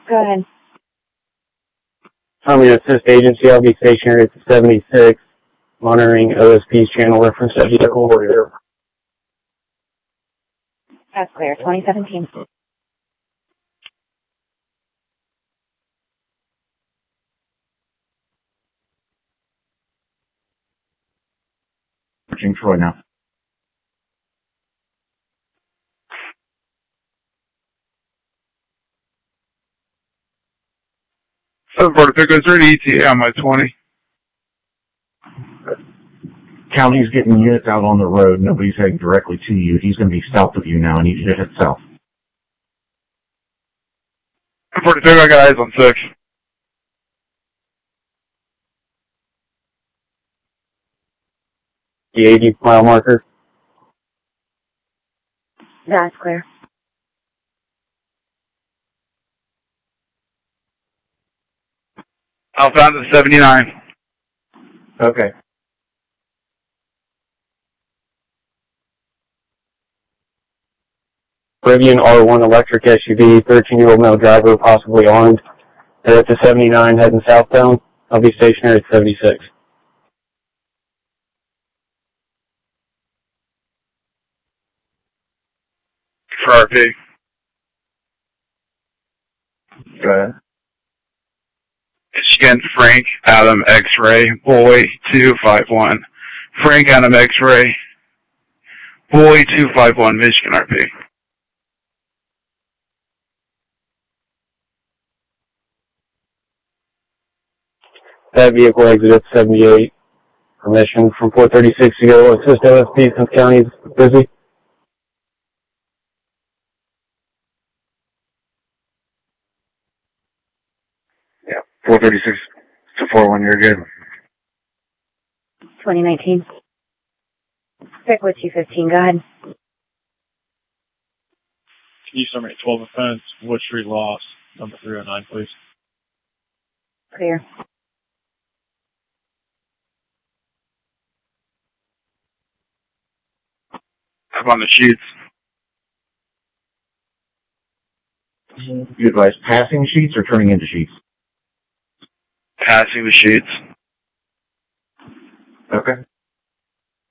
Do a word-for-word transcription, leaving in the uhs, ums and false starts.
Go ahead. Army Assist Agency, I'll be stationary at the seventy-six, monitoring O S P's channel reference at vehicle order. That's clear. twenty seventeen. Searching Troy now. seven forty-six, is there an E T A on my twenty? County's getting units out on the road. Nobody's heading directly to you. He's going to be south of you now. I need you to head south. seven forty-six, I got eyes on six. The eighty mile marker. That's clear. Alpha to seventy-nine. Okay. Rivian R one electric S U V, thirteen-year-old male driver, possibly armed. They're at the seventy-nine, heading southbound. I'll be stationary at seventy-six. For R P. Go ahead. Michigan, Frank, Adam, X-ray, boy, two five one. Frank, Adam, X-ray, boy, two five one, Michigan, R P. That vehicle exited seventy-eight. Permission from four thirty-six to go assist O S P since county's busy. Yeah, four thirty-six to four one, you're good. twenty nineteen. Stick with two fifteen. Go ahead. Can you summate twelve offense, Wood Street loss, number three oh nine, please? Clear. Up on the sheets. You advise passing sheets or turning into sheets? Passing the sheets. Okay.